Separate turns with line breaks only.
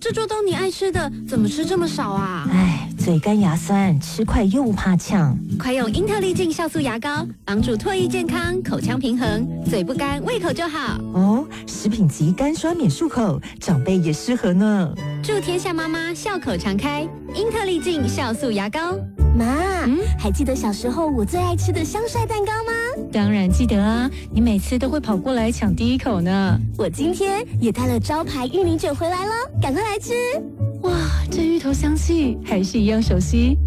这桌都你爱吃的，怎么吃这么少啊？
哎，嘴干牙酸，吃快又怕呛。
快用英特利净酵素牙膏，帮助唾液健康，口腔平衡，嘴不干，胃口就好。
哦，食品级干刷免漱口，长辈也适合呢。
祝天下妈妈笑口常开，英特利净酵素牙膏。
妈，还记得小时候我最爱吃的香帅蛋糕吗？
当然记得啊，你每次都会跑过来抢第一口呢。
我今天也带了招牌芋泥卷回来了，赶快来吃！
哇，这芋头香气还是一样熟悉。